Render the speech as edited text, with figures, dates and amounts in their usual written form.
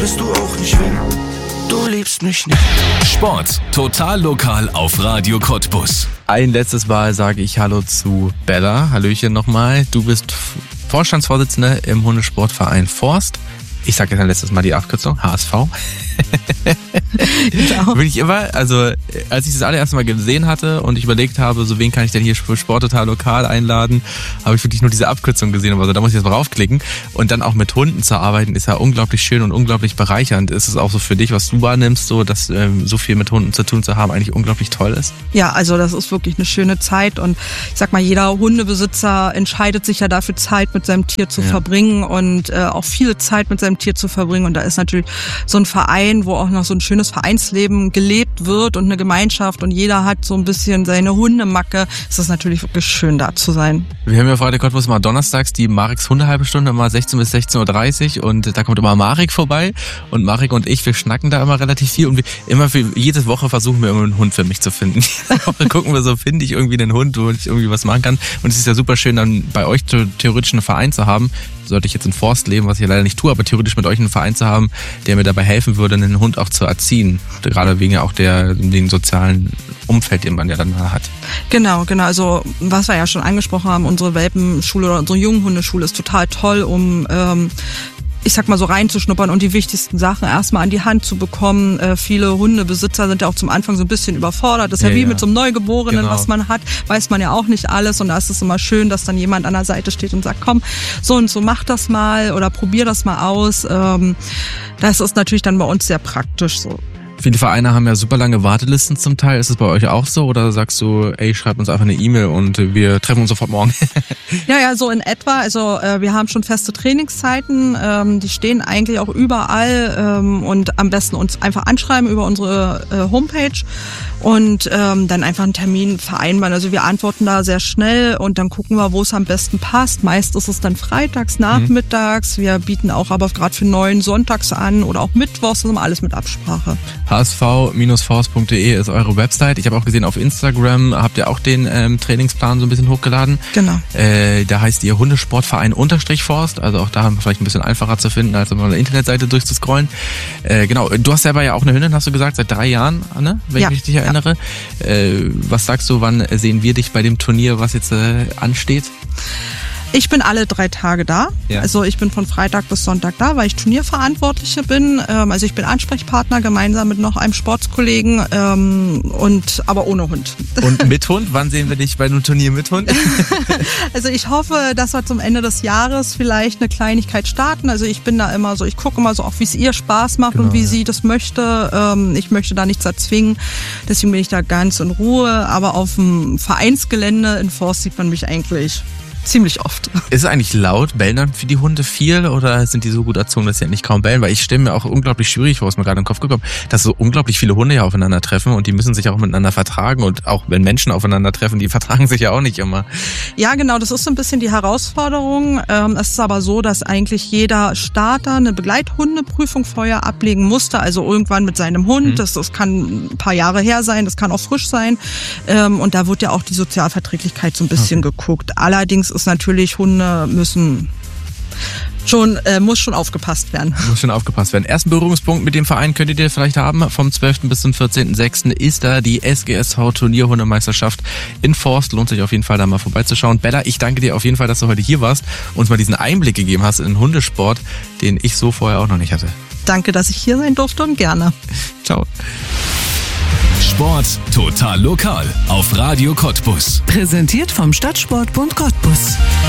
bist du auch nicht, wenn du liebst mich nicht. Sport total lokal auf Radio Cottbus. Ein letztes Mal sage ich Hallo zu Bella. Hallöchen nochmal. Du bist Vorstandsvorsitzende im Hundesportverein Forst. Ich sage jetzt ein letztes Mal die Abkürzung, HSV. Genau. Will ich immer, also als ich das allererste Mal gesehen hatte und ich überlegt habe, so wen kann ich denn hier für Sport total lokal einladen, habe ich wirklich nur diese Abkürzung gesehen. Also da muss ich jetzt mal raufklicken. Und dann auch mit Hunden zu arbeiten, ist ja unglaublich schön und unglaublich bereichernd. Ist es auch so für dich, was du wahrnimmst, so dass so viel mit Hunden zu tun zu haben, eigentlich unglaublich toll ist? Ja, also das ist wirklich eine schöne Zeit und ich sag mal, jeder Hundebesitzer entscheidet sich ja dafür, Zeit mit seinem Tier zu verbringen und auch viele Zeit mit seinem Tier zu verbringen. Und da ist natürlich so ein Verein, wo auch noch so ein schönes Vereinsleben gelebt wird und eine Gemeinschaft und jeder hat so ein bisschen seine Hundemacke. Es ist natürlich wirklich schön, da zu sein. Wir haben ja auf Radio Cottbus mal donnerstags die Mareks Hundehalbestunde, immer 16 bis 16.30 Uhr und da kommt immer Marek vorbei und Marek und ich, wir schnacken da immer relativ viel und jede Woche versuchen wir immer einen Hund für mich zu finden. Jede Woche gucken wir so, finde ich irgendwie einen Hund, wo ich irgendwie was machen kann und es ist ja super schön, dann bei euch theoretisch einen Verein zu haben. Sollte ich jetzt in Forst leben, was ich ja leider nicht tue, aber theoretisch mit euch einen Verein zu haben, der mir dabei helfen würde, einen Hund auch zu erziehen. Gerade wegen ja auch den sozialen Umfeld, den man ja dann hat. Genau. Also was wir ja schon angesprochen haben, unsere Welpenschule oder unsere Junghundeschule ist total toll, um ich sag mal so reinzuschnuppern und die wichtigsten Sachen erstmal an die Hand zu bekommen. Viele Hundebesitzer sind ja auch zum Anfang so ein bisschen überfordert. Das ist ja wie mit so einem Neugeborenen, was man hat, weiß man ja auch nicht alles und da ist es immer schön, dass dann jemand an der Seite steht und sagt, komm, so und so mach das mal oder probier das mal aus. Das ist natürlich dann bei uns sehr praktisch so. Viele Vereine haben ja super lange Wartelisten zum Teil. Ist es bei euch auch so? Oder sagst du, ey, schreib uns einfach eine E-Mail und wir treffen uns sofort morgen? Ja, so in etwa. Also wir haben schon feste Trainingszeiten. Die stehen eigentlich auch überall und am besten uns einfach anschreiben über unsere Homepage und dann einfach einen Termin vereinbaren. Also wir antworten da sehr schnell und dann gucken wir, wo es am besten passt. Meist ist es dann freitags, nachmittags. Wir bieten auch aber gerade für 9 sonntags an oder auch mittwochs. Das ist immer alles mit Absprache. hsv-forst.de ist eure Website. Ich habe auch gesehen, auf Instagram habt ihr auch den Trainingsplan so ein bisschen hochgeladen. Genau. Da heißt ihr Hundesportverein-Forst. Also auch da vielleicht ein bisschen einfacher zu finden, als auf einer Internetseite durchzuscrollen. Genau. Du hast selber ja auch eine Hündin, hast du gesagt, seit 3 Jahren, ne? Wenn ich mich richtig erinnere. Was sagst du, wann sehen wir dich bei dem Turnier, was jetzt ansteht? Ich bin alle 3 Tage da. Ja. Also ich bin von Freitag bis Sonntag da, weil ich Turnierverantwortliche bin. Also ich bin Ansprechpartner gemeinsam mit noch einem Sportskollegen aber ohne Hund. Und mit Hund? Wann sehen wir dich bei einem Turnier mit Hund? Also ich hoffe, dass wir zum Ende des Jahres vielleicht eine Kleinigkeit starten. Also ich bin da immer so, ich gucke immer so auch, wie es ihr Spaß macht und wie sie das möchte. Ich möchte da nichts erzwingen. Deswegen bin ich da ganz in Ruhe. Aber auf dem Vereinsgelände in Forst sieht man mich eigentlich ziemlich oft. Ist es eigentlich laut? Bellen dann für die Hunde viel oder sind die so gut erzogen, dass sie eigentlich kaum bellen? Weil ich stelle mir auch unglaublich schwierig vor, was mir gerade in den Kopf gekommen, dass so unglaublich viele Hunde ja aufeinandertreffen und die müssen sich auch miteinander vertragen und auch wenn Menschen aufeinandertreffen, die vertragen sich ja auch nicht immer. Ja, genau, das ist so ein bisschen die Herausforderung. Es ist aber so, dass eigentlich jeder Starter eine Begleithundeprüfung vorher ablegen musste, also irgendwann mit seinem Hund. Das kann ein paar Jahre her sein, das kann auch frisch sein. Und da wird ja auch die Sozialverträglichkeit so ein bisschen geguckt. Allerdings ist natürlich, Hunde muss schon aufgepasst werden. Muss schon aufgepasst werden. Ersten Berührungspunkt mit dem Verein könntet ihr vielleicht haben. Vom 12. bis zum 14.06. ist da die SGSV Turnierhundemeisterschaft in Forst. Lohnt sich auf jeden Fall, da mal vorbeizuschauen. Bella, ich danke dir auf jeden Fall, dass du heute hier warst und uns mal diesen Einblick gegeben hast in den Hundesport, den ich so vorher auch noch nicht hatte. Danke, dass ich hier sein durfte und gerne. Ciao. Sport total lokal auf Radio Cottbus. Präsentiert vom Stadtsportbund Cottbus.